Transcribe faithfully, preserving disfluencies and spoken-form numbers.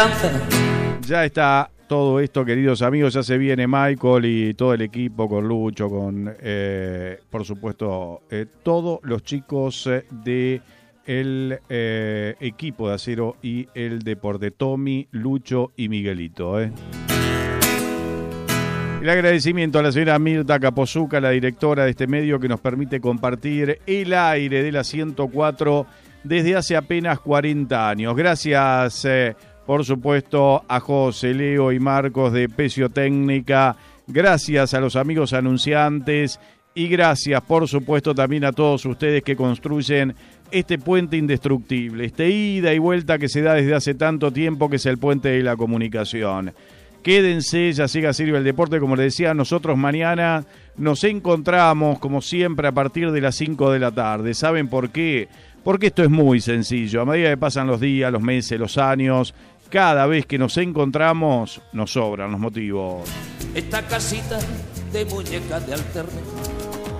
Ya está todo esto, queridos amigos, ya se viene Michael y todo el equipo con Lucho, con, eh, por supuesto, eh, todos los chicos de el eh, equipo de Acero y el Deporte, Tommy, Lucho y Miguelito. Eh. El agradecimiento a la señora Mirta Capozuca, la directora de este medio, que nos permite compartir el aire de la ciento cuatro desde hace apenas cuarenta años. Gracias, eh, por supuesto, a José, Leo y Marcos de Pecio Técnica. Gracias a los amigos anunciantes y gracias, por supuesto, también a todos ustedes que construyen este puente indestructible, este ida y vuelta que se da desde hace tanto tiempo, que es el puente de la comunicación. Quédense, ya siga Sirve el Deporte, como les decía, nosotros mañana nos encontramos, como siempre, a partir de las cinco de la tarde. ¿Saben por qué? Porque esto es muy sencillo. A medida que pasan los días, los meses, los años, cada vez que nos encontramos, nos sobran los motivos. Esta casita de muñecas de alterno